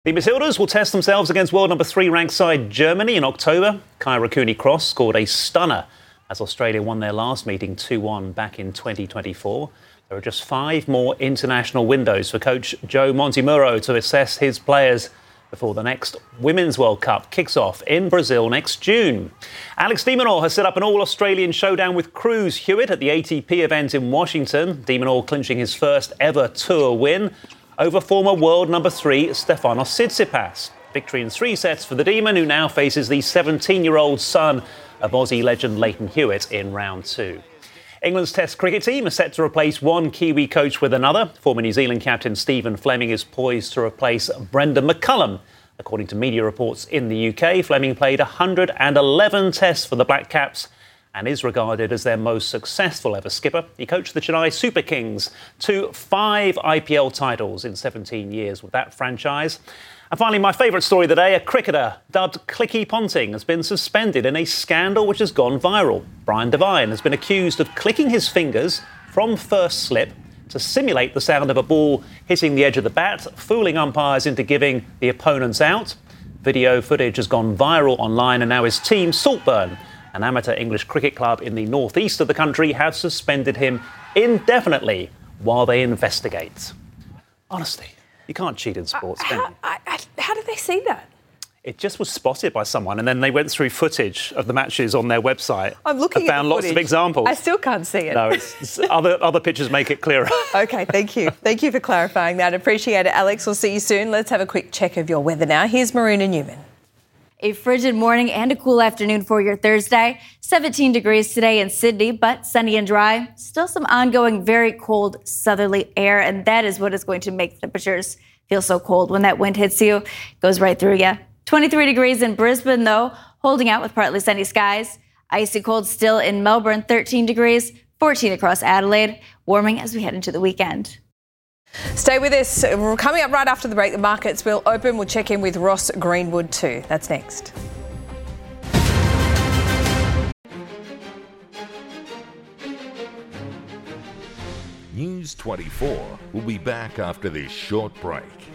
The Matildas will test themselves against world number 3 ranked side Germany in October. Kyra Cooney-Cross scored a stunner as Australia won their last meeting 2-1 back in 2024. There are just 5 more international windows for coach Joe Montemurro to assess his players before the next Women's World Cup kicks off in Brazil next June. Alex de Minaur has set up an all-Australian showdown with Cruz Hewitt at the ATP event in Washington. De Minaur clinching his first ever tour win over former world number 3 Stefanos Tsitsipas. Victory in 3 sets for the Demon, who now faces the 17-year-old son of Aussie legend Leighton Hewitt in round 2. England's Test cricket team is set to replace one Kiwi coach with another. Former New Zealand captain Stephen Fleming is poised to replace Brendan McCullum. According to media reports in the UK, Fleming played 111 tests for the Black Caps and is regarded as their most successful ever skipper. He coached the Chennai Super Kings to 5 IPL titles in 17 years with that franchise. And finally, my favourite story of the day, a cricketer dubbed Clicky Ponting has been suspended in a scandal which has gone viral. Brian Devine has been accused of clicking his fingers from first slip to simulate the sound of a ball hitting the edge of the bat, fooling umpires into giving the opponents out. Video footage has gone viral online, and now his team, Saltburn, an amateur English cricket club in the northeast of the country, have suspended him indefinitely while they investigate. Honestly, you can't cheat in sports, can you? How did they see that? It just was spotted by someone, and then they went through footage of the matches on their website. I'm looking and found at the lots footage. of examples. I still can't see it. No, it's other pictures make it clearer. OK, thank you. Thank you for clarifying that. Appreciate it, Alex. We'll see you soon. Let's have a quick check of your weather now. Here's Marina Newman. A frigid morning and a cool afternoon for your Thursday. 17 degrees today in Sydney, but sunny and dry. Still some ongoing very cold southerly air, and that is what is going to make the temperatures feel so cold. When that wind hits you, it goes right through you. 23 degrees in Brisbane, though, holding out with partly sunny skies. Icy cold still in Melbourne, 13 degrees, 14 across Adelaide, warming as we head into the weekend. Stay with us. We're coming up right after the break. The markets will open. We'll check in with Ross Greenwood too. That's next. News 24 will be back after this short break.